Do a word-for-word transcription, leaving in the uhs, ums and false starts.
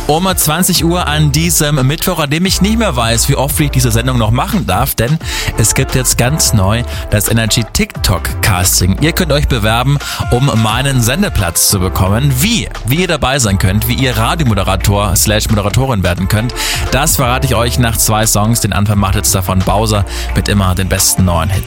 um zwanzig Uhr an diesem Mittwoch, an dem ich nicht mehr weiß, wie oft ich diese Sendung noch machen darf, denn es gibt jetzt ganz neu das Energy TikTok Casting. Ihr könnt euch bewerben, um meinen Sendeplatz zu bekommen. Wie? Wie ihr dabei sein könnt, wie ihr Radiomoderator slash Moderatorin werden könnt, das verrate ich euch nach zwei Songs. Den Anfang macht jetzt davon Bowser mit immer den besten neuen Hits.